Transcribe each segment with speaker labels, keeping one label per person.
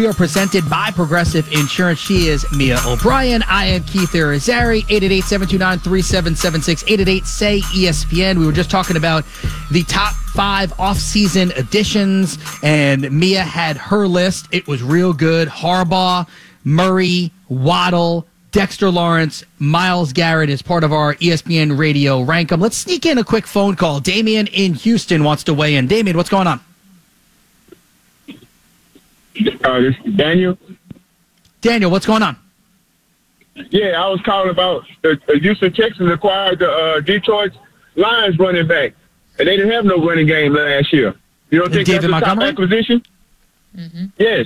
Speaker 1: We are presented by Progressive Insurance. She is Mia O'Brien. I am Keith Irizarry. 888-729-3776. 888-SAY-ESPN. We were just talking about the top 5 off-season additions, and Mia had her list. It was real good. Harbaugh, Murray, Waddle, Dexter Lawrence, Myles Garrett is part of our ESPN Radio Rank 'em. Let's sneak in a quick phone call. Damien in Houston wants to weigh in. Damien, what's going on?
Speaker 2: This is Daniel.
Speaker 1: Daniel, what's going on?
Speaker 2: Yeah, I was calling about the Houston Texans acquired the Detroit Lions running back, and they didn't have no running game last year. You don't think
Speaker 1: David
Speaker 2: that's a top
Speaker 1: Montgomery?
Speaker 2: acquisition?
Speaker 3: Mm-hmm.
Speaker 2: Yes.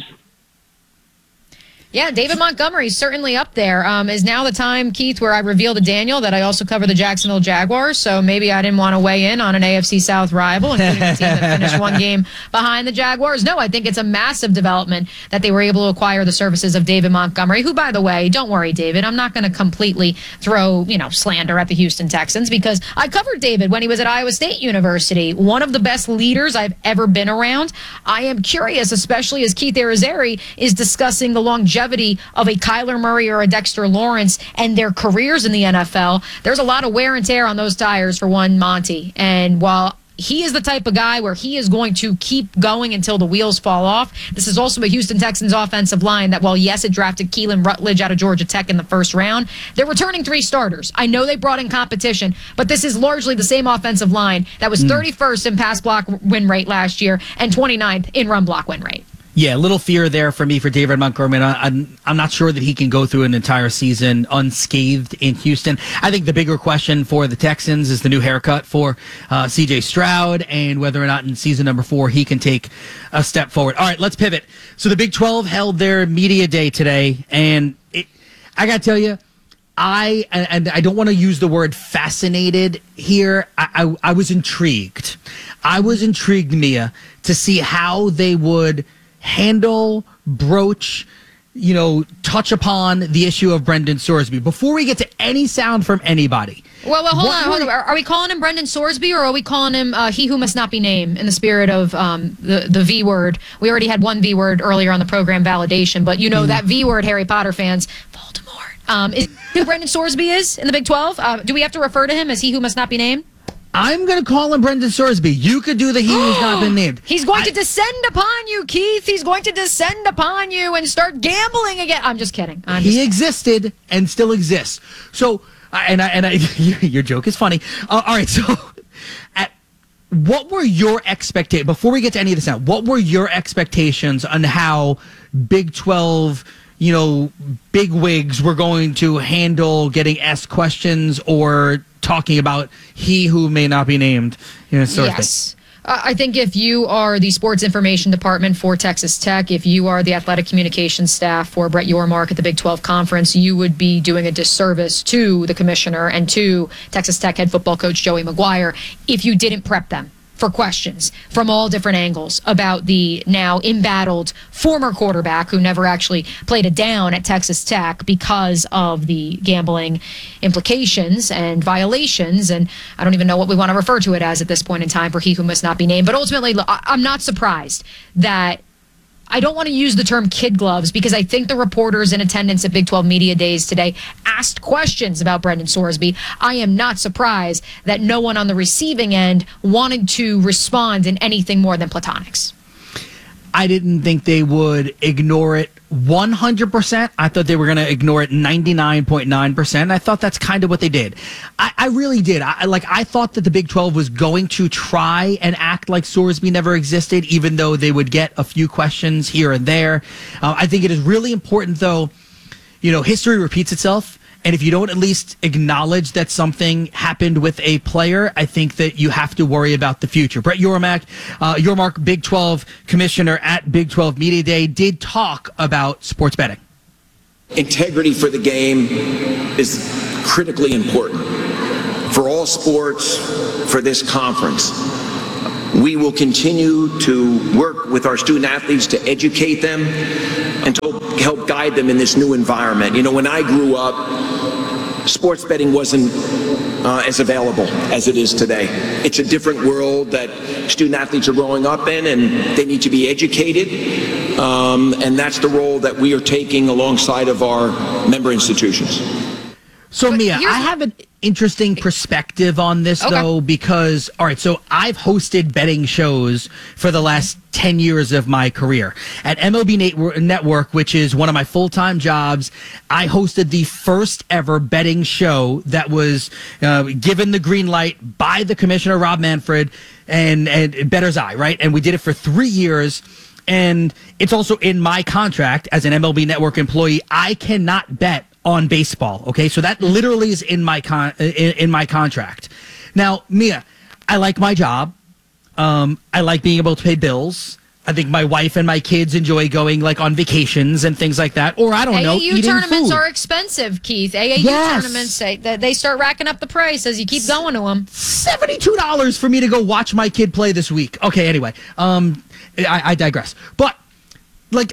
Speaker 3: Yeah, David Montgomery is certainly up there. Is now the time, Keith, where I reveal to Daniel that I also cover the Jacksonville Jaguars, so maybe I didn't want to weigh in on an AFC South rival, including a team that finished one game behind the Jaguars. No, I think it's a massive development that they were able to acquire the services of David Montgomery, who, by the way, don't worry, David, I'm not going to completely throw, slander at the Houston Texans, because I covered David when he was at Iowa State University, one of the best leaders I've ever been around. I am curious, especially as Keith Irizarry is discussing the longevity of a Kyler Murray or a Dexter Lawrence and their careers in the NFL. There's a lot of wear and tear on those tires for one Monty. And while he is the type of guy where he is going to keep going until the wheels fall off, this is also a Houston Texans offensive line that, while yes, it drafted Keelan Rutledge out of Georgia Tech in the first round, they're returning 3 starters. I know they brought in competition, but this is largely the same offensive line that was 31st in pass block win rate last year and 29th in run block win rate.
Speaker 1: Yeah, a little fear there for me for David Montgomery. I'm not sure that he can go through an entire season unscathed in Houston. I think the bigger question for the Texans is the new haircut for C.J. Stroud and whether or not in season number 4 he can take a step forward. All right, let's pivot. So the Big 12 held their media day today, and I got to tell you, I don't want to use the word fascinated here. I was intrigued. I was intrigued, Mia, to see how they would handle, broach, touch upon the issue of Brendan Sorsby. Before we get to any sound from anybody.
Speaker 3: Well, hold on. Are we calling him Brendan Sorsby, or are we calling him he who must not be named, in the spirit of the V word? We already had one V word earlier on the program, validation, but that V word, Harry Potter fans, Voldemort. Is who Brendan Sorsby is in the Big 12? Do we have to refer to him as he who must not be named?
Speaker 1: I'm going to call him Brendan Sorsby. You could do the he who's not been named.
Speaker 3: He's going to descend upon you, Keith. He's going to descend upon you and start gambling again. I'm just kidding.
Speaker 1: He existed and still exists. So, your joke is funny. All right, so what were your expectations, before we get to any of this now, what were your expectations on how Big 12 big wigs were going to handle getting asked questions or talking about he who may not be named?
Speaker 3: Yes. I think if you are the sports information department for Texas Tech, if you are the athletic communications staff for Brett Yormark at the Big 12 Conference, you would be doing a disservice to the commissioner and to Texas Tech head football coach Joey McGuire if you didn't prep them for questions from all different angles about the now embattled former quarterback who never actually played a down at Texas Tech because of the gambling implications and violations. And I don't even know what we want to refer to it as at this point in time for he who must not be named. But ultimately, I'm not surprised that I don't want to use the term kid gloves, because I think the reporters in attendance at Big 12 Media Days today asked questions about Brendan Sorsby. I am not surprised that no one on the receiving end wanted to respond in anything more than platonics.
Speaker 1: I didn't think they would ignore it 100%. I thought they were going to ignore it 99.9%. I thought that's kind of what they did. I really did. I thought that the Big 12 was going to try and act like Sorsby never existed, even though they would get a few questions here and there. I think it is really important, though. History repeats itself. And if you don't at least acknowledge that something happened with a player, I think that you have to worry about the future. Brett Yormark, Big 12 commissioner at Big 12 Media Day, did talk about sports betting.
Speaker 4: Integrity for the game is critically important for all sports, for this conference. We will continue to work with our student athletes to educate them and to help guide them in this new environment. When I grew up, sports betting wasn't as available as it is today. It's a different world that student athletes are growing up in, and they need to be educated, and that's the role that we are taking alongside of our member institutions.
Speaker 1: So,
Speaker 3: But
Speaker 1: Mia,
Speaker 3: here's-
Speaker 1: I have an interesting perspective on this,
Speaker 3: Okay.
Speaker 1: though, because, all right, so I've hosted betting shows for the last 10 years of my career. At MLB Network, which is one of my full-time jobs, I hosted the first ever betting show that was given the green light by the commissioner, Rob Manfred, and Bettor's Eye, right? And we did it for 3 years. And it's also in my contract as an MLB Network employee, I cannot bet on baseball. Okay, so that literally is in my in my contract. Now, Mia, I like my job. I like being able to pay bills. I think my wife and my kids enjoy going like on vacations and things like that. Or I don't know,
Speaker 3: AAU
Speaker 1: eating
Speaker 3: tournaments
Speaker 1: food.
Speaker 3: are expensive, Keith. AAU
Speaker 1: Yes.
Speaker 3: tournaments, they start racking up the price as you keep going to them.
Speaker 1: $72 for me to go watch my kid play this week. Okay, anyway, I digress. But like,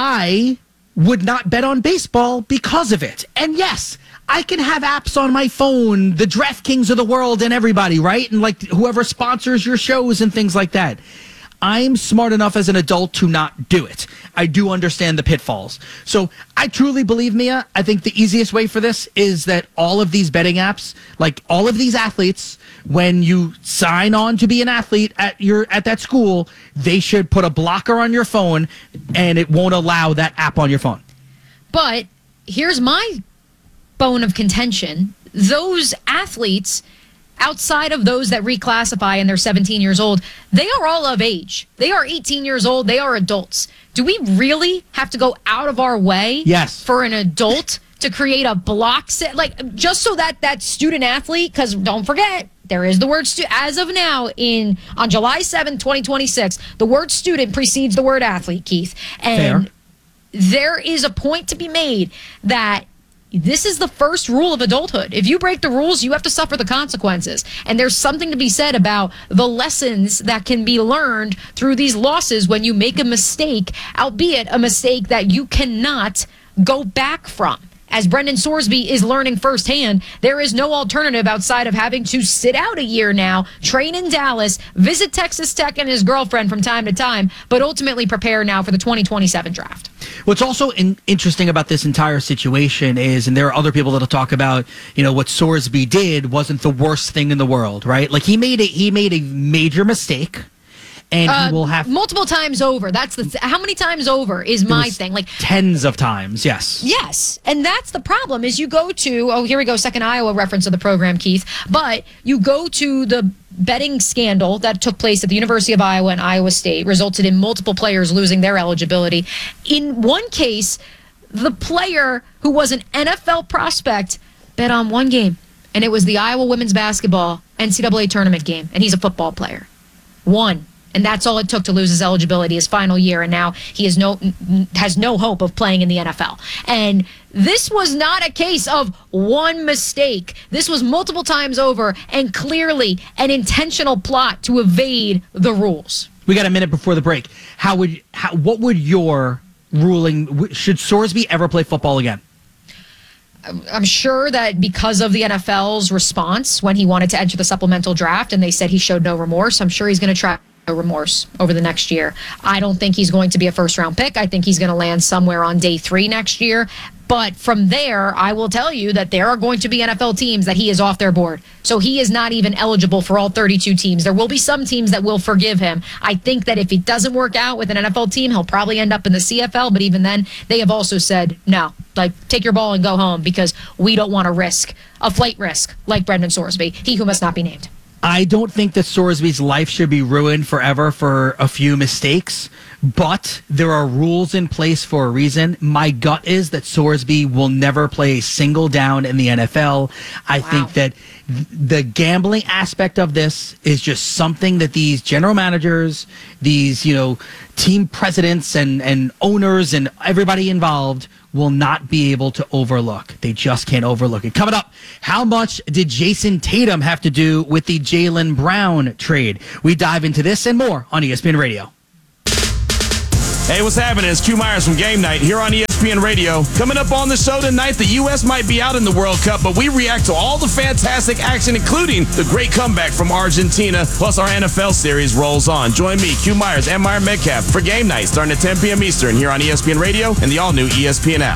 Speaker 1: I would not bet on baseball because of it. And yes, I can have apps on my phone, the DraftKings of the world and everybody, right? And like whoever sponsors your shows and things like that. I'm smart enough as an adult to not do it. I do understand the pitfalls. So I truly believe, Mia, I think the easiest way for this is that all of these betting apps, like all of these athletes, when you sign on to be an athlete at that school, they should put a blocker on your phone and it won't allow that app on your phone.
Speaker 3: But here's my bone of contention. Those athletes, outside of those that reclassify and they're 17 years old, they are all of age. They are 18 years old. They are adults. Do we really have to go out of our way
Speaker 1: Yes.
Speaker 3: for an adult to create a block set? Like, just so that student athlete, because don't forget, there is the word as of now on July 7th, 2026, the word student precedes the word athlete, Keith. And
Speaker 1: Fair.
Speaker 3: there is a point to be made that this is the first rule of adulthood. If you break the rules, you have to suffer the consequences. And there's something to be said about the lessons that can be learned through these losses when you make a mistake, albeit a mistake that you cannot go back from. As Brendan Sorsby is learning firsthand, there is no alternative outside of having to sit out a year now, train in Dallas, visit Texas Tech and his girlfriend from time to time, but ultimately prepare now for the 2027 draft.
Speaker 1: What's also interesting about this entire situation is, and there are other people that'll talk about, what Sorsby did wasn't the worst thing in the world, right? Like he made a major mistake. And he will have
Speaker 3: multiple times over. That's how many times over is my thing. Like
Speaker 1: tens of times. Yes.
Speaker 3: Yes. And that's the problem is you go to, here we go, second Iowa reference of the program, Keith. But you go to the betting scandal that took place at the University of Iowa and Iowa State, resulted in multiple players losing their eligibility. In one case, the player who was an NFL prospect bet on one game, and it was the Iowa women's basketball NCAA tournament game, and he's a football player. One. And that's all it took to lose his eligibility his final year. And now he has no hope of playing in the NFL. And this was not a case of one mistake. This was multiple times over and clearly an intentional plot to evade the rules.
Speaker 1: We got a minute before the break. What would your ruling, should Sorsby ever play football again?
Speaker 3: I'm sure that because of the NFL's response when he wanted to enter the supplemental draft and they said he showed no remorse, I'm sure he's going to try remorse over the next year. I don't think he's going to be a first-round pick. I think he's going to land somewhere on day 3 next year. But from there, I will tell you that there are going to be NFL teams that he is off their board. So he is not even eligible for all 32 teams. There will be some teams that will forgive him. I think that if it doesn't work out with an NFL team, he'll probably end up in the CFL. But even then, they have also said, no, like take your ball and go home because we don't want to risk a flight risk like Brendan Sorsby, he who must not be named.
Speaker 1: I don't think that Sorsby's life should be ruined forever for a few mistakes, but there are rules in place for a reason. My gut is that Sorsby will never play a single down in the NFL. I think that the gambling aspect of this is just something that these general managers, these, team presidents and owners and everybody involved will not be able to overlook. They just can't overlook it. Coming up, how much did Jason Tatum have to do with the Jaylen Brown trade? We dive into this and more on ESPN Radio.
Speaker 5: Hey, what's happening? It's Q Myers from Game Night here on ESPN Radio. Coming up on the show tonight, the U.S. might be out in the World Cup, but we react to all the fantastic action, including the great comeback from Argentina. Plus, our NFL series rolls on. Join me, Q Myers, and Meyer Metcalf for Game Night starting at 10 p.m. Eastern here on ESPN Radio and the all-new ESPN app.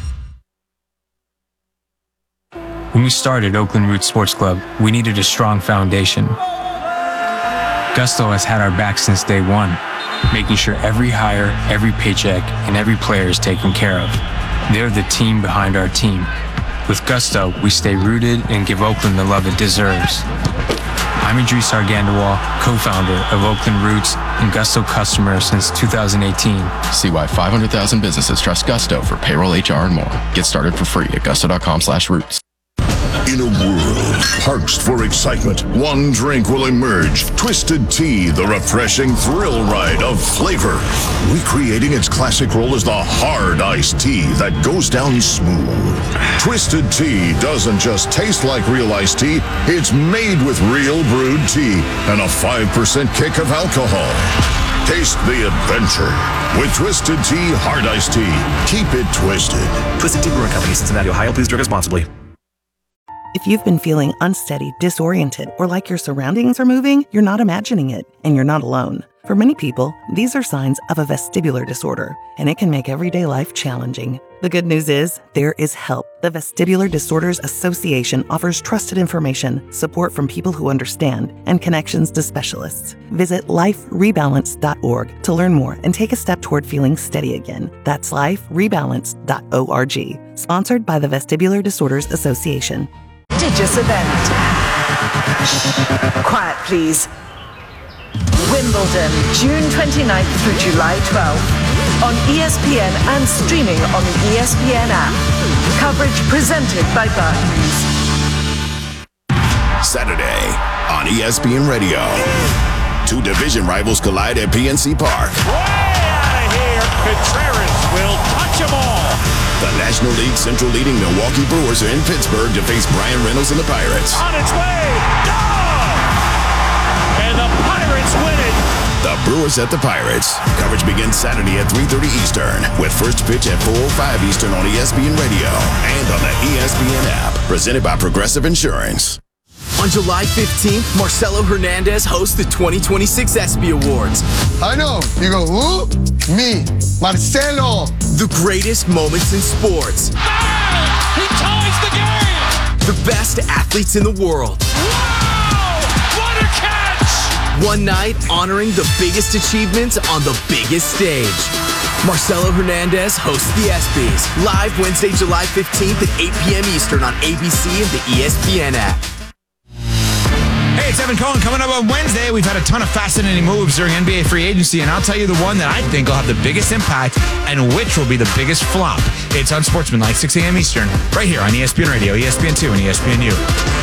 Speaker 6: When we started Oakland Roots Sports Club, we needed a strong foundation. Gusto has had our back since day one, making sure every hire, every paycheck, and every player is taken care of. They're the team behind our team. With Gusto, we stay rooted and give Oakland the love it deserves. I'm Idris Argandawal, co-founder of Oakland Roots and Gusto customer since 2018.
Speaker 7: See why 500,000 businesses trust Gusto for payroll, HR, and more. Get started for free at gusto.com/roots.
Speaker 8: In a world parched for excitement, one drink will emerge. Twisted Tea, the refreshing thrill ride of flavor. Recreating its classic role as the hard iced tea that goes down smooth. Twisted Tea doesn't just taste like real iced tea, it's made with real brewed tea and a 5% kick of alcohol. Taste the adventure with Twisted Tea Hard Iced Tea. Keep it twisted.
Speaker 9: Twisted Tea Brewing Company, Cincinnati, Ohio. Please drink responsibly.
Speaker 10: If you've been feeling unsteady, disoriented, or like your surroundings are moving, you're not imagining it, and you're not alone. For many people, these are signs of a vestibular disorder, and it can make everyday life challenging. The good news is, there is help. The Vestibular Disorders Association offers trusted information, support from people who understand, and connections to specialists. Visit liferebalance.org to learn more and take a step toward feeling steady again. That's liferebalance.org. Sponsored by the Vestibular Disorders Association.
Speaker 11: Prestigious event. Quiet, please. Wimbledon, June 29th through July 12th. On ESPN and streaming on the ESPN app. Coverage presented by Barclays.
Speaker 8: Saturday on ESPN Radio. Two division rivals collide at PNC Park.
Speaker 12: Way out of here. Contreras will touch them all.
Speaker 8: The National League Central leading Milwaukee Brewers are in Pittsburgh to face Brian Reynolds and the Pirates.
Speaker 12: On its way. Gone! And the Pirates win it.
Speaker 8: The Brewers at the Pirates. Coverage begins Saturday at 3:30 Eastern with first pitch at 4:05 Eastern on ESPN Radio and on the ESPN app. Presented by Progressive Insurance.
Speaker 13: On July 15th, Marcelo Hernandez hosts the 2026 ESPY Awards.
Speaker 14: I know. You go, who? Me, Marcelo.
Speaker 13: The greatest moments in sports.
Speaker 12: Ah! He ties the game!
Speaker 13: The best athletes in the world.
Speaker 12: Wow! What a catch!
Speaker 13: One night honoring the biggest achievements on the biggest stage. Marcelo Hernandez hosts the ESPYs. Live Wednesday, July 15th at 8 p.m. Eastern on ABC and the ESPN app.
Speaker 15: Hey, it's Evan Cohen. Coming up on Wednesday, we've had a ton of fascinating moves during NBA free agency, and I'll tell you the one that I think will have the biggest impact and which will be the biggest flop. It's on Sportsmanlike, 6 a.m. Eastern, right here on ESPN Radio, ESPN2, and ESPNU.